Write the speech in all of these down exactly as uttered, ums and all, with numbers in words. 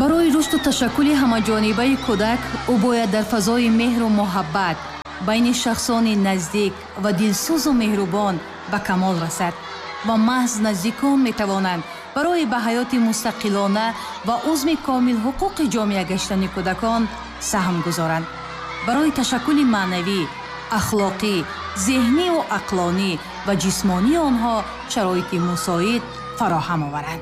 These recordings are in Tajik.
барои рушду ташаккули ҳамаҷонибаи кӯдак ӯ бояд дар фазои меҳру муҳаббат байни шахсони наздик ва дилсӯзу меҳрубон ба камол расад ва маҳз наздикон метавонанд барои ба ҳаёти мустақилона ва узми комил ҳуқуқи ҷомеа гаштани кӯдакон саҳм гузоранд. барои ташаккули маънавӣ, ахлоқӣ, зеҳниву ақлонӣ ва ҷисмонии онҳо шароити мусоид фароҳам оваранд.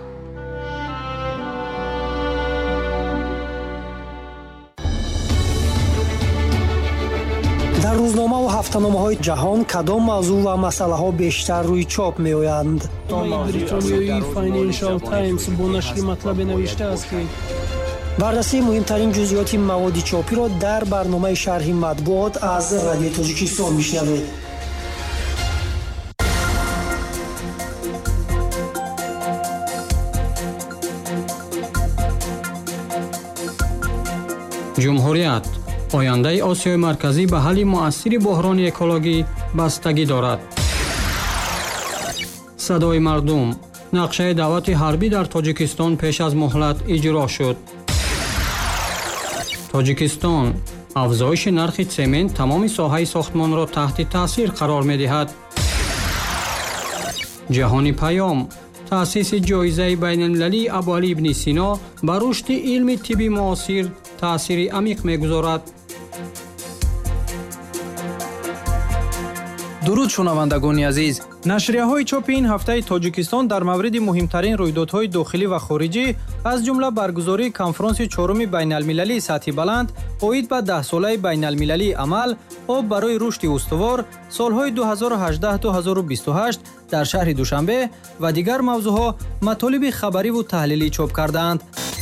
дар рӯзномаву ҳафтаномаҳои ҷаҳон кадом мавзӯъ ва масъалаҳо бештар рӯи чоп меоянд? бритониёи Financial Times бо нашри матлабе навиштааст ки баррасии муҳимтарин ҷузъиёти маводи чопиро дар барномаи шарҳи матбуот аз Радиои Тоҷикистон мишнавед. ҷумҳурият ояндаи Осиёи Марказӣ ба ҳалли муассири буҳрони экологӣ бастагӣ дорад. садои мардум. нақшаи давлати ҳарбӣ дар Тоҷикистон пеш аз муҳлат иҷро шуд. Тоҷикистон. афзоиши нархи семент тамоми соҳаи сохтмонро таҳти таъсир қарор медиҳад. ҷаҳони паём. таъсиси ҷоизаи байналмилалии Абуалӣ ибни Сино ба рушди илми тибби муосир таъсири амиқ мегузорад. дуруд шунавандагони азиз, нашрияҳои чопи ин ҳафтаи Тоҷикистон дар мавриди муҳимтарин рӯйдодҳои дохилӣ ва хориҷӣ, аз ҷумла баргузории конфронси чоруми байналмилалии сатҳи баланд оид ба даҳсолаи байналмилалии амал об барои рушди устувор солҳои ду ҳазору ҳаждаҳ - ду ҳазору бисту ҳашт дар шаҳри Душанбе ва дигар мавзӯъҳо матолиби хабариву таҳлилӣ чоп карданд.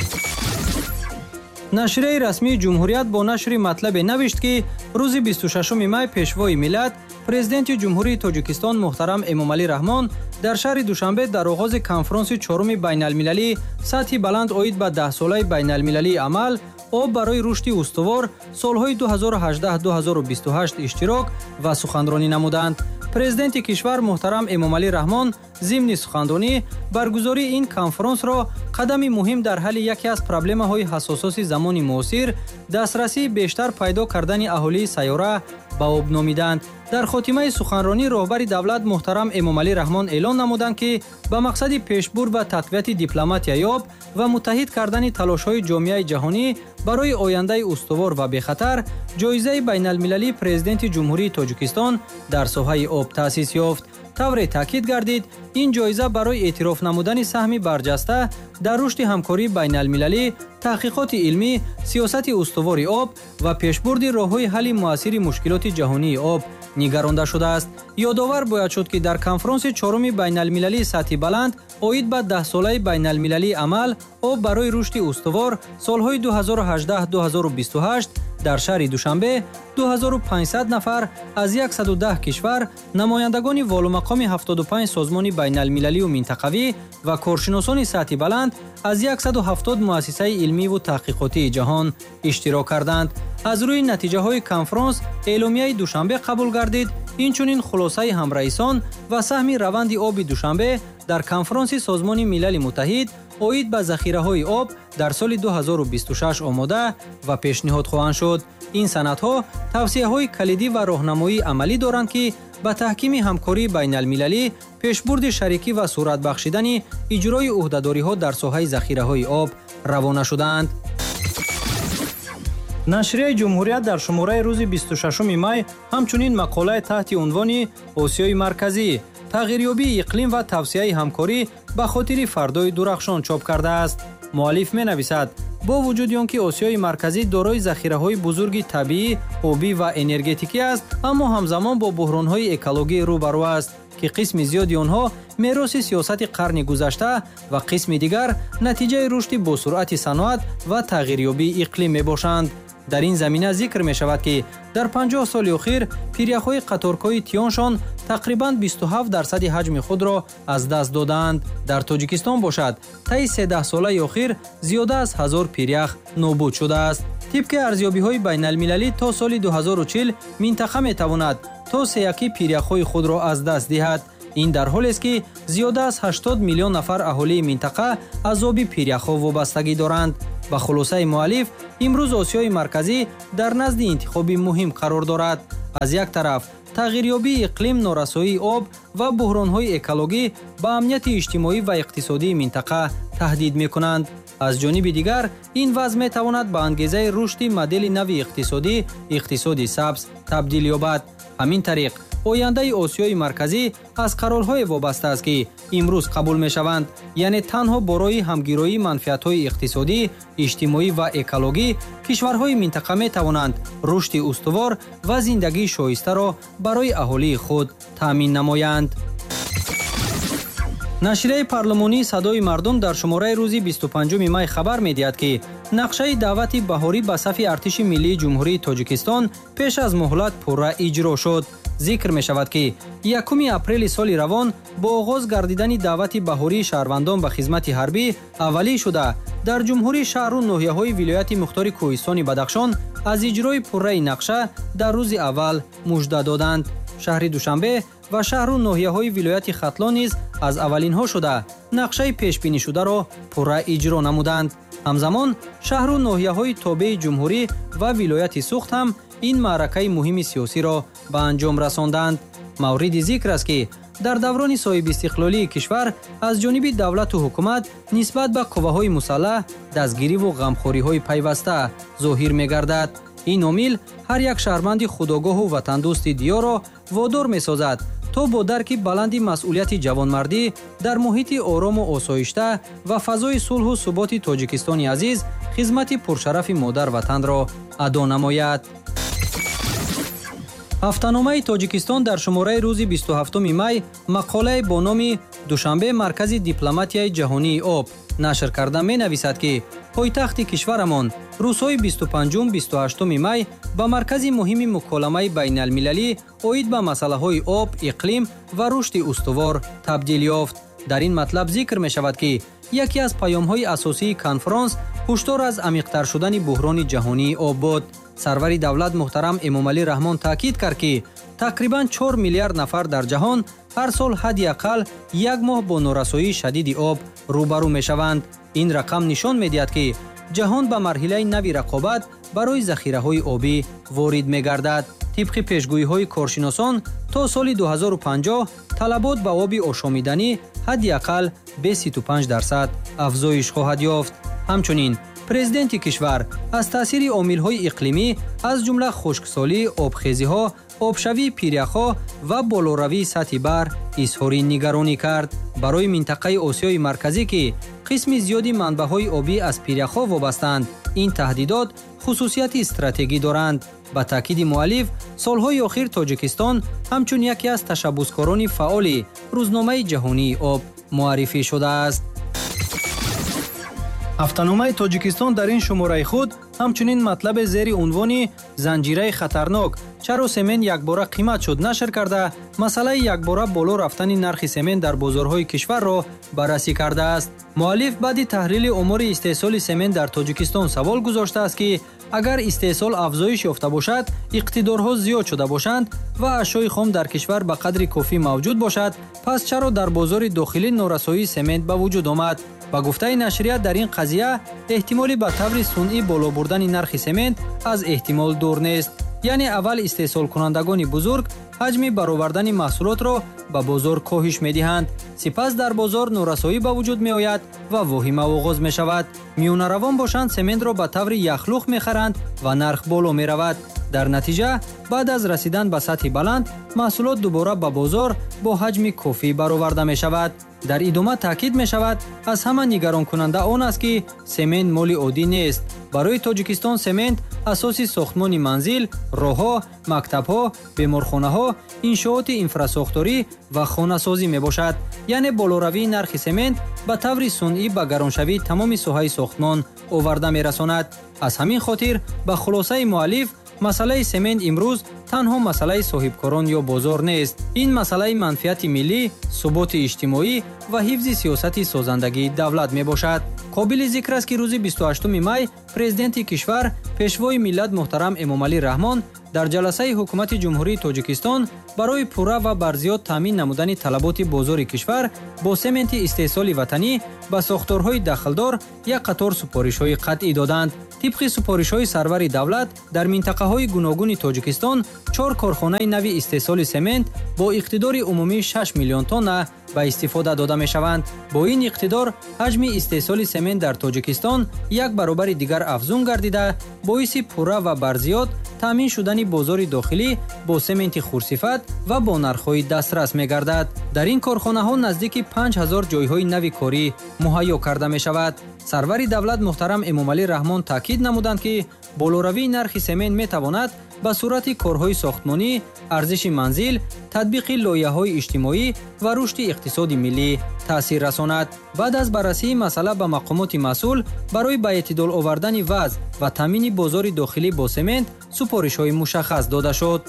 нашрияи расмии ҷумҳурият бо нашри матлабе навишт ки рӯзи бисту шашуми май пешвои миллат президенти ҷумҳурии Тоҷикистон муҳтарам Эмомалӣ Раҳмон дар шаҳри Душанбе дар оғози конфронси чоруми байналмилалии сатҳи баланд оид ба даҳсолаи байналмилалии амал об барои рушди устувор солҳои ду ҳазору ҳаждаҳ - ду ҳазору бисту ҳашт иштирок ва суханронӣ намуданд. президенти кишвар муҳтарам Эмомалӣ Раҳмон зимни суханронӣ баргузории ин конфронсро қадами муҳим дар ҳалли яке аз проблемаҳои ҳасососи замони муосир дастрасии бештар пайдо кардани аҳолии сайёра ба об номиданд. дар хотимаи суханронӣ роҳбари давлат муҳтарам Эмомалӣ Раҳмон эълон намуданд ки ба мақсади пешбурд ва тақвияти дипломатияи об ва муттаҳид кардани талошҳои ҷомеаи ҷаҳонӣ барои ояндаи устувор ва бехатар ҷоизаи байналмилалии президенти ҷумҳурии Тоҷикистон дар соҳаи об таъсис ёфт. тавре таъкид гардид, ин ҷоиза барои эътироф намудани саҳми барҷаста дар рушди ҳамкории байналмилалӣ, таҳқиқоти илмӣ, сиёсати устувори об ва пешбурди роҳҳои ҳалли муассири мушкилоти ҷаҳонии об нигаронда шудааст. ёдовар бояд шуд ки дар конфронси чоруми байналмилалии сатҳи баланд оид ба даҳсолаи байналмилалии амал об барои рушди устувор солҳои ду ҳазору ҳаждаҳ - ду ҳазору бисту ҳашт дар шаҳри Душанбе ду ҳазору панҷсад нафар аз яксаду даҳ кишвар, намояндагони волумақоми ҳафтоду панҷ созмони байналмилалию минтақавӣ ва коршиносони сатҳи баланд аз яксаду ҳафтод муассисаи илмиву таҳқиқотии ҷаҳон иштирок карданд. аз рӯи натиҷаҳои конфронс эъломияи Душанбе қабул гардид, инчунин хулосаи ҳамраисон ва саҳми раванди оби Душанбе дар конфронси Созмони Милали Муттаҳид оид ба захираҳои об дар соли ду ҳазору бисту шаш омода ва пешниҳод хоҳанд шуд. ин санадҳо тавсияҳои калидӣ ва роҳнамоии амалӣ доранд ки ба таҳкими ҳамкории байналмилалӣ, пешбурди шарикӣ ва сурат бахшидани иҷрои уҳдадориҳо дар соҳаи захираҳои об равона шуданд. нашрияи ҷумҳурият дар шумораи рӯзи бисту шашуми май ҳамчунин мақолаи таҳти унвони Осиёи Марказӣ, тағйирёбии иқлим ва тавсияи ҳамкорӣ ба хотири фардои дурахшон чоп кардааст. муаллиф менависад: бо вуҷуди он ки Осиёи Марказӣ дорои захираҳои бузурги табиӣ, обӣ ва энергетикӣ аст, аммо ҳамзамон бо буҳронҳои экологӣ рӯбарӯ аст ки қисми зиёди онҳо мероси сиёсати қарни гузашта ва қисми дигар натиҷаи рушди босуръати саноат ва тағйирёбии иқлим мебошанд. дар ин замина зикр мешавад ки дар панҷоҳ соли охир пиряхҳои қаторкои тиёншон тақрибан бисту ҳафт дарсади ҳаҷми худро аз даст доданд. дар Тоҷикистон бошад, таи седаҳ-солаи охир зиёда аз ҳазор пирях нобуд шудааст. тибқи арзёбиҳои байналмилалӣ то соли ду ҳазору чил минтақа метавонад то се яки пиряхҳои худро аз даст диҳад. ин дар ҳоле аст ки зиёда аз ҳаштод миллион нафар аҳолии минтақа аз оби пиряхҳо вобастагӣ доранд. ба хулосаи муаллиф, имрӯз Осиёи Марказӣ дар назди интихоби муҳим қарор дорад. аз як тараф тағйирёбии иқлим, норасоии об ва буҳронҳои экологӣ ба амнияти иҷтимоӣ ва иқтисодии минтақа таҳдид мекунанд. аз ҷониби дигар, ин вазъ метавонад ба ангезаи рушди модели нави иқтисодӣ, иқтисоди сабз, табдил ёбад. ҳамин тариқ ояндаи Осиёи Марказӣ аз қарорҳое вобаста аст, ки имрӯз қабул мешаванд, яъне танҳо борои ҳамгироии манфиатҳои иқтисодӣ, иҷтимоӣ ва экологӣ кишварҳои минтақа метавонанд рушди устувор ва зиндагии шоистаро барои аҳолии худ таъмин намоянд. нашрияи парлумонии Садои мардум дар шумораи рӯзи бисту панҷуми май хабар медиҳад, ки нақшаи даъвати баҳорӣ ба сафи артиши миллии ҷумҳурии Тоҷикистон пеш аз муҳлат пурра иҷро шуд. зикр мешавад, ки якуми апрели соли равон бо оғоз гардидани даъвати баҳории шаҳрвандон ба хизмати ҳарбӣ аввалӣ шуда, дар ҷумҳурии шаҳру ноҳияҳои вилояти мухтори Кӯҳистони Бадахшон аз иҷрои пурраи нақша дар рӯзи аввал мужда доданд. шаҳри Душанбе ва шаҳру ноҳияҳои вилояти Хатлон низ аз аввалинҳо шуда нақшаи пешбинишударо пурра иҷро намуданд. ҳамзамон шаҳру ноҳияҳои тобеи ҷумҳурӣ ва вилояти Сухт ҳам ин маъракаи муҳими сиёсиро ба анҷом расонданд. мавриди зикр аст, ки дар даврони соҳибистиқлолии кишвар аз ҷониби давлату ҳукумат нисбат ба қувваҳои мусаллаҳ дастгириву ғамхориҳои пайваста зоҳир мегардад. ин омил ҳар як шаҳрванди худогоҳу ватандӯсти диёрро водор месозад то бо дарки баланди масъулияти ҷавонмардӣ дар муҳити орому осоишта ва фазои сулҳу суботи Тоҷикистони азиз хизмати пуршарафи модар ватанро адо намояд. ҳафтаномаи Тоҷикистон дар шумораи рӯзи бисту ҳафтуми май мақолае бо номи «Душанбе маркази дипломатияи ҷаҳонии об» нашр карда менависад, ки пойтахти кишварамон рӯзҳои бисту панҷум - бисту ҳаштуми май ба маркази муҳими муколамаи байналмилалӣ оид ба масъалаҳои об, иқлим ва рушди устувор табдил ёфт. дар ин матлаб зикр мешавад, ки яке аз паёмҳои асосии конфронс ҳушдор аз амиқтар шудани буҳрони ҷаҳонии об буд. сарвари давлат муҳтарам Эмомалӣ Раҳмон таъкид кард, ки тақрибан чор миллиард нафар дар ҷаҳон ҳар сол ҳадди ақал як моҳ бо норасоии шадиди об рӯбарӯ мешаванд. ин рақам нишон медиҳад, ки ҷаҳон ба марҳилаи нави рақобат барои захираҳои обӣ ворид мегардад. тибқи пешгӯиҳои коршиносон то соли ду ҳазору панҷоҳ талабот ба оби ошомиданӣ ҳадди ақал бисту панҷ дарсад афзоиш хоҳад ёфт. ҳамчунин президенти кишвар аз таъсири омилҳои иқлимӣ аз ҷумла хушксолӣ, обхезиҳо, обшавии пиряхҳо ва болоравии сатҳи баҳр изҳори нигаронӣ кард. барои минтақаи Осиёи Марказӣ, ки қисми зиёди манбаъҳои обӣ аз пиряхҳо вобастанд, ин таҳдидот хусусияти стратегӣ доранд. ба таъкиди муаллиф, солҳои охир Тоҷикистон ҳамчун яке аз ташаббускорони фаъоли рӯзномаи ҷаҳонии об муаррифӣ шудааст. ҳафтаномаи Тоҷикистон дар ин шумораи худ ҳамчунин матлаби зери унвони «Занҷираи хатарнок. Чаро семен якбора қимат шуд» нашр карда, масъалаи якбора боло рафтани нархи семен дар бозорҳои кишварро баррасӣ кардааст. муаллиф баъди таҳрили омори истеҳсоли семен дар Тоҷикистон савол гузоштааст, ки агар истеҳсол афзоиш ёфта бошад, иқтидорҳо зиёд шуда бошанд ва ашёи хом дар кишвар ба қадри кофӣ мавҷуд бошад, пас чаро дар бозори дохилӣ норасоии семент ба вуҷуд омад? ба гуфтаи нашрия, дар ин қазия эҳтимоли ба таври сунъӣ боло бурдани нархи семент аз эҳтимол дур нест. яъне аввал истеҳсолкунандагони бузург ҳаҷми баровардани маҳсулотро ба бозор коҳиш медиҳанд, сипас дар бозор норасоӣ ба вуҷуд меояд ва воҳима оғоз мешавад. миёнаравон бошанд сементро ба таври яхлух мехаранд ва нарх боло меравад. дар натиҷа баъд аз расидан ба сатҳи баланд маҳсулот дубора ба бозор бо ҳаҷми кофӣ бароварда мешавад. дар идома таъкид мешавад, аз ҳама нигаронкунанда он аст, ки семент моли оддӣ нест. барои Тоҷикистон семент асоси сохтмони манзил, роҳҳо, мактабҳо, беморхонаҳо, иншооти инфрасохторӣ ва хонасозӣ мебошад. яъне болоравии нархи семент ба таври сунъӣ ба гароншавии тамоми соҳаи сохтмон оварда мерасонад. аз ҳамин хотир ба хулосаи муаллиф, масъалаи семент имрӯз танҳо масъалаи соҳибкорон ё бозор нест. ин масъалаи манфиати миллӣ, суботи иҷтимоӣ ва ҳифзи сиёсати созандагии давлат мебошад. қобили зикр аст, ки рӯзи бисту ҳаштуми май президенти кишвар, пешвои миллат муҳтарам Эмомалӣ Раҳмон дар ҷаласаи ҳукумати ҷумҳурии Тоҷикистон барои пурра ва барзиёд таъмин намудани талаботи бозори кишвар бо сементи истеҳсоли ватанӣ ба сохторҳои дахлдор як қатор супоришҳои қатъӣ доданд. тибқи супоришҳои сарвари давлат дар минтақаҳои гуногуни Тоҷикистон чор корхонаи нави истеҳсоли семент бо иқтидори умумӣ шаш миллион тонна ба истифода дода мешаванд. бо ин иқтидор ҳаҷми истеҳсоли семент дар Тоҷикистон як баробари дигар афзун гардида боиси пурра ва барзиёд таъмин шудани бозори дохилӣ бо сементи хурсифат ва бо нархҳои дастрас мегардад. дар ин корхонаҳо наздики панҷ ҳазор ҷойҳои нави корӣ муҳайё карда мешавад. сарвари давлат муҳтарам Эмомалӣ Раҳмон таъкид намуданд, ки болоравии нархи семент метавонад ба сурати корҳои сохтмонӣ, арзиши манзил, татбиқи лоиҳаҳои иҷтимоӣ ва рушди иқтисоди миллӣ таъсир расонад. баъд аз баррасии масъала ба мақомоти масъул барои ба эътидол овардани вазъ ва таъмини бозори дохилӣ бо семент супоришҳои мушаххас дода шуд.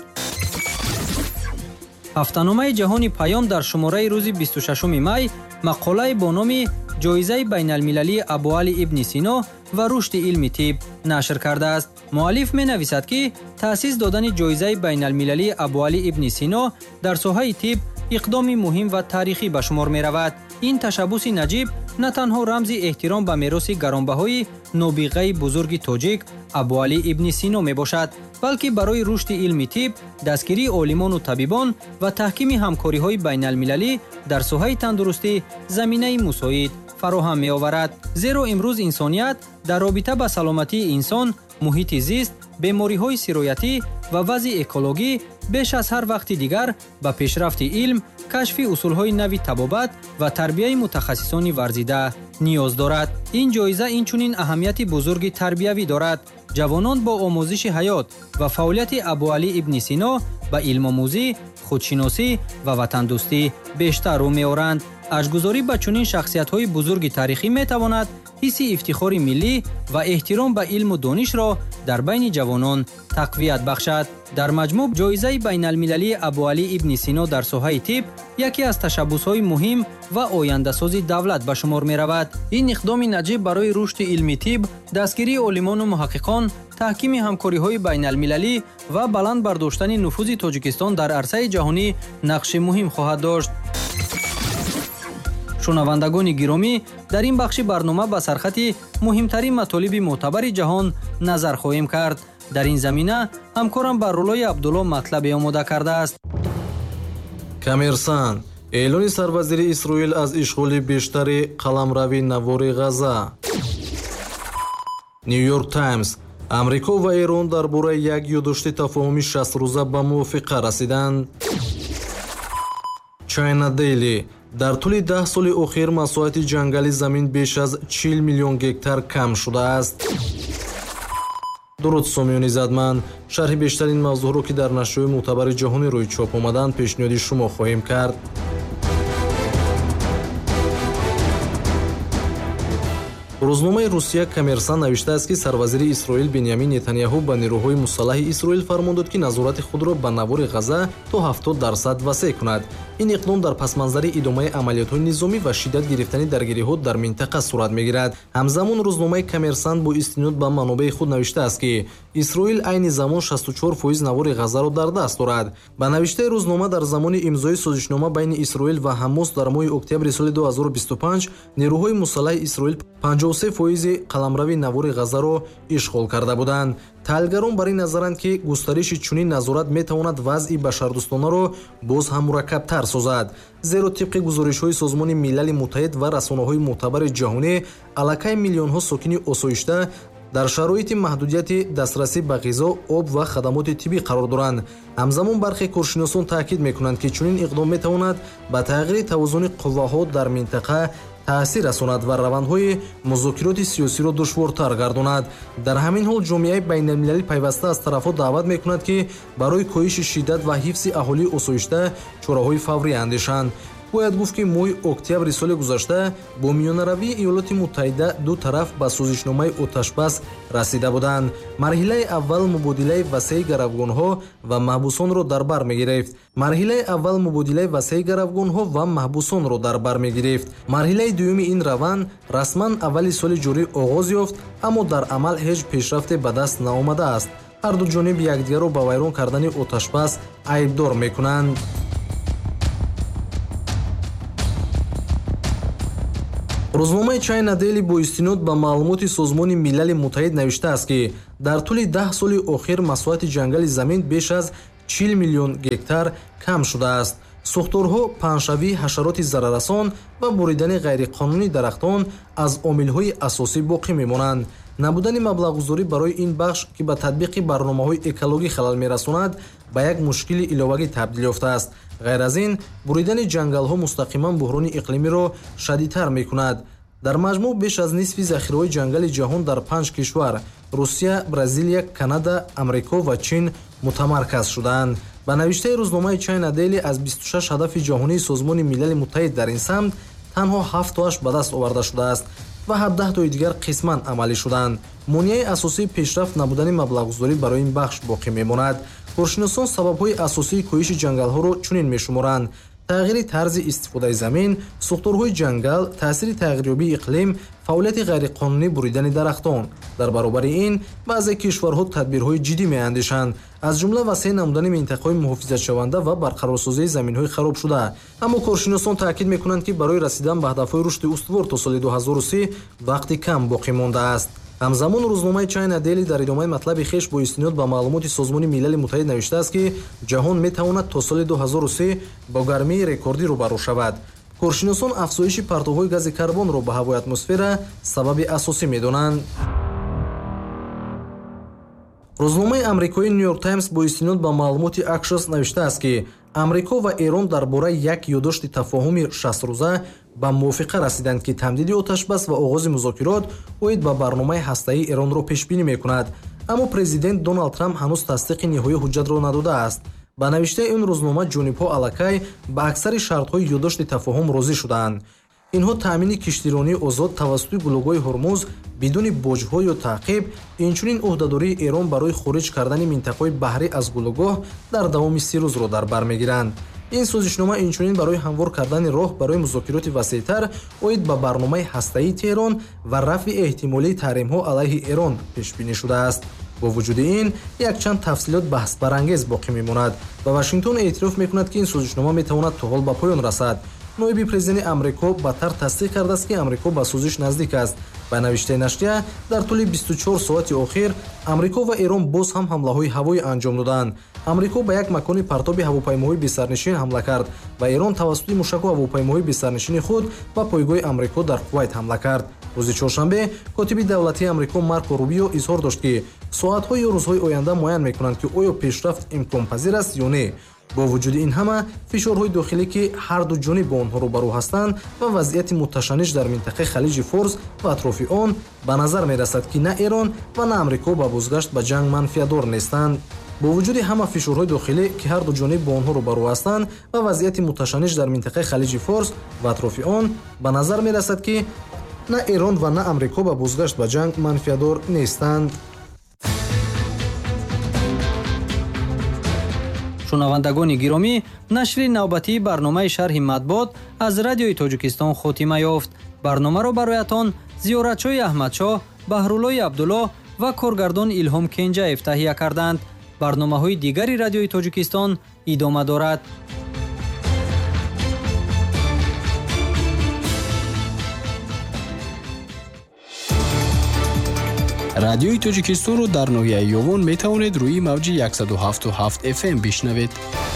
ҳафтаномаи ҷаҳони паём дар шумораи рӯзи бисту шашуми май мақолае бо номи ҷоизаи байналмилалии Абуалӣ ибни Сино ва рушди илми тиб нашр кардааст. муаллиф менависад, ки таъсис додани ҷоизаи байналмилалии Абуалӣ ибни Сино дар соҳаи тиб иқдоми муҳим ва таърихӣ ба шумор меравад. ин ташаббуси наҷиб на танҳо рамзи эҳтиром ба мероси гаронбаҳои нобиғаи бузурги тоҷик Абуалӣ ибни Сино мебошад, балки барои рушди илми тиб, дастгирии олимону табибон ва таҳкими ҳамкориҳои байналмилалӣ дар соҳаи тандурустӣ заминаи мусоид фароҳам меоварад. зеро имрӯз инсоният дар робита ба саломатии инсон, муҳити зист, бемориҳои сироятӣ ва вазъи экологӣ беш аз ҳар вақти дигар ба пешрафти илм, кашфи усулҳои нави табобат ва тарбияи мутахассисони варзида ниёз дорад. ин ҷоиза инчунин аҳамияти бузурги тарбиявӣ дорад. ҷавонон бо омӯзиши ҳаёт ва фаъолияти Абуалӣ ибни Сино ба илмомӯзӣ, худшиносӣ ва ватандӯстӣ бештар рӯ меоранд. аҷгузорӣ ба чунин шахсиятҳои бузурги таърихӣ метавонад ҳисси ифтихори миллӣ ва эҳтиром ба илму донишро дар байни ҷавонон тақвият бахшад. дар маҷмӯъ ҷоизаи байналмилалии Абуалӣ ибни Сино дар соҳаи тиб яке аз ташаббусҳои муҳим ва ояндасози давлат ба шумор меравад. ин иқдоми наҷиб барои рушди илми тиб, дастгирии олимону муҳаққиқон, таҳкими ҳамкориҳои байналмилалӣ ва баланд бардоштани нуфузи Тоҷикистон дар арсаи ҷаҳонӣ нақши муҳим хоҳад дошт. шунавандагони гиромӣ, дар ин бахши барнома ба сархати муҳимтарин матолиби мӯътабари ҷаҳон назар хоҳем кард. дар ин замина ҳамкорам Барруллои Абдулло матлабе омода кардааст. Коммерсант: эълони сарвазири Исроил аз ишғоли бештари қаламрави навори Ғаза. Нью Йорк Таймс: Амрико ва Эрон дар бораи як ёддошти тафоҳуми шастрӯза ба мувофиқа расиданд. China Daily: дар тӯли даҳ соли охир масоҳати ҷангали замин беш аз чил миллион гектар кам шудааст. дуруд сомиёни иззатманд, шарҳи бештарин мавзӯъҳоро, ки дар нашрҳои мӯътабари ҷаҳонӣ рӯи чоп омаданд, пешниҳоди шумо хоҳем кард. рӯзномаи Русия Коммерсант навиштааст, ки сарвазири Исроил Беньямин Нетаньяҳу ба нерӯҳои мусаллаҳи Исроил фармон дод, ки назорати худро ба навори Ғаза то ҳафтод дарсад васеъ кунад. ин иқдом дар пасманзари идомаи амалиётҳои низомӣ ва шиддат гирифтани даргириҳо дар минтақа сурат мегирад. ҳамзамон рӯзномаи Коммерсант бо истинод ба манобеи худ навиштааст, ки Исроил айни замон шасту чор фоиз навори Ғазаро дар даст дорад. ба навиштаи рӯзнома, дар замони имзои созишнома байни Исроил ва Ҳамос дар моҳи октябри соли ду ҳазору бисту панҷ, нерӯҳои мусаллаҳи Исроил панҷоҳ و سه фоизи қаламрави навори Ғазаро ишғол карда буданд. таҳлилгарон бар ин назаранд, ки густариши чунин назорат метавонад вазъи башардӯстонаро боз ҳам мураккабтар созад. зеро тибқи гузоришҳои Созмони Милали Муттаҳид ва расонаҳои мӯътабари ҷаҳонӣ, аллакай миллионҳо сокини осоишта дар шароити маҳдудияти дастрасӣ ба ғизо, об ва хадамоти тиббӣ қарор доранд. ҳамзамон бархе коршиносон таъкид мекунанд, ки чунин иқдом метавонад ба тағйири тавозуни қувваҳо дар минтақа таъсир расонад ва равандҳои музокироти сиёсиро душвортар гардонад. дар ҳамин ҳол ҷомеаи байналмилалӣ пайваста аз тарафҳо даъват мекунад, ки барои коҳиши шиддат ва ҳифзи аҳолии осоишта чораҳои фаврӣ андешанд. бояд гуфт, ки моҳи октябри соли гузашта бо миёнаравии Иёлоти Муттаҳида ду тараф ба созишномаи оташбас расида буданд. марҳилаи аввал мубодилаи васеъи гаравгонҳо ва маҳбусонро дар бар мегирифт. марҳилаи аввал мубодилаи васеъи гаравгонҳо ва маҳбусонро дар бар мегирифт. марҳилаи дуюми ин раванд расман аввали соли ҷорӣ оғоз ёфт, аммо дар амал ҳеҷ пешрафте ба даст наомадааст. ҳар ду ҷониб якдигарро ба вайрон кардани оташбас айбдор мекунанд. рӯзномаи China Daily бо истинод ба маълумоти Созмони Милали Муттаҳид навиштааст, ки дар тӯли даҳ соли охир масоҳати ҷангали замин беш аз чил миллион гектар кам шудааст. сӯхторҳо, паҳншавӣ, ҳашароти зараррасон ва буридани ғайриқонунии дарахтон аз омилҳои асосӣ боқӣ мемонанд. набудани маблағгузорӣ барои ин бахш, ки ба татбиқи барномаҳои экологӣ халал мерасонад, ба як мушкили иловагӣ табдил ёфтааст. ғайр аз ин, буридани ҷангалҳо мустақиман буҳрони иқлимиро шадидтар мекунад. дар маҷмӯъ беш аз нисфи захираҳои ҷангали ҷаҳон дар панҷ кишвар – Русия, Бразилия, Канада, Амрико ва Чин мутамарказ шудаанд. ба навиштаи рӯзномаи China Daily, аз бисту шаш ҳадафи ҷаҳонии Созмони Милали Муттаҳид дар ин самт танҳо ҳафтоаш ба даст оварда шудааст ва ҳабдаҳтои дигар қисман амалӣ шуданд. монеаи асосии пешрафт набудани маблағгузорӣ барои ин бахш боқӣ мемонад. коршиносон сабабҳои асосии коҳиши ҷангалҳоро чунин мешуморанд: тағйири тарзи истифодаи замин, сӯхторҳои ҷангал, таъсири тағйирёбии иқлим, фаъолияти ғайриқонунӣ буридани дарахтон. дар баробари ин, баъзе кишварҳо тадбирҳои ҷиддӣ меандешанд, аз ҷумла васеъ намудани минтақаҳои муҳофизатшаванда ва барқарорсозии заминҳои харобшуда. аммо коршиносон таъкид мекунанд, ки барои расидан ба ҳадафҳои рушди устувор то соли ду ҳазору си вақти кам боқӣ мондааст. ҳамзамон рӯзномаи China Daily дар идомаи матлаби хеш бо истинод ба маълумоти Созмони Милали Муттаҳид навиштааст, ки ҷаҳон метавонад то соли ду ҳазору си бо гармии рекордӣ рӯбарӯ шавад. коршиносон афзоиши партовҳои гази карбонро ба ҳавои атмосфера сабаби асосӣ медонанд. рӯзномаи амрикои New York Times бо истинод ба маълумоти Axios навиштааст, ки Амрико ва Эрон дар бораи як ёддошти тафоҳуми шастрӯза ба мувофиқа расиданд, ки тамдиди оташбас ва оғози музокирот оид ба барномаи ҳастаии Эронро пешбинӣ мекунад. аммо президент Доналд Трамп ҳанӯз тасдиқи ниҳоии ҳуҷҷатро надодааст. ба навиштаи он рӯзнома, ҷонибҳо аллакай ба аксари шартҳои ёддошти тафоҳум розӣ шудаанд. инҳо таъмини киштиронии озод тавассути гулӯгои Ҳормуз бидуни боҷҳо ё таъқиб, инчунин ӯҳдадории Эрон барои хориҷ кардани минтақаҳои баҳрӣ аз гулӯгоҳ дар давоми си рӯзро дар бар мегиранд. ин сӯзишнома инчунин барои ҳамвор кардани роҳ барои музокироти васеътар оид ба барномаи ҳастаии Теҳрон ва рафъи эҳтимолии таҳримҳо алайҳи Эрон пешбинӣ шудааст. бо вуҷуди ин, якчанд тафсилот баҳсбарангез боқӣ мемонад ва Вашингтон эътироф мекунад, ки ин сӯзишнома метавонад то ҳол ба поён расад. ноиби президенти Амрико бадтар тасдиқ кардааст, ки Амрико ба сӯзиш наздик аст. ба навиштаи нашрия, дар тӯли бисту чор соати охир Амрико ва Эрон боз ҳам ҳамлаҳои ҳавоӣ анҷом доданд. Амрико ба як макони партоби ҳавопаймоҳои бисарнишин ҳамла кард ва Эрон тавассути мушаку ҳавопаймоҳои бисарнишини худ ба пойгоҳи Амрико дар Кувайт ҳамла кард. рӯзи чоршанбе, котиби давлатии Амрико Марко Рубио изҳор дошт, ки соатҳо ё рӯзҳои оянда муайян мекунанд, ки оё пешрафт имконпазир аст ё не. бо вуҷуди ин ҳама, фишорҳои дохилӣ, ки ҳар ду ҷониб бо онҳо рӯбарӯ ҳастанд ва вазъияти мутташаниш дар минтақаи халиҷи Форс ва атрофи он, ба назар мерасад, ки на Эрон ва на Амрико ба бозгашт ба ҷанг манфиатдор нестанд. бо вуҷуди ҳама фишорҳои дохилӣ, ки ҳар ду ҷониб бо онҳо рӯбарӯ ҳастанд ва вазъияти мутташаниш дар минтақаи халиҷи Форс ва атрофи он, ба назар мерасад, ки на Эрон ва на Амрико ба бозгашт ба ҷанг манфиатдор нестанд. шунавандагони гиромӣ, нашри навбатии барномаи шарҳи матбуот аз Радиои Тоҷикистон хотима ёфт. барномаро бароятон Зиёратшоҳи Аҳмадшоҳ, Баҳруллои Абдулло ва коргардон Илҳом Кенҷаев таҳия карданд. барномаҳои дигари Радиои Тоҷикистон идома дорад. радиои Тоҷикистонро дар ноҳияи Ёвон метавонед рӯи мавҷи яксад و هفتاد و هفت эф эм бишнавед.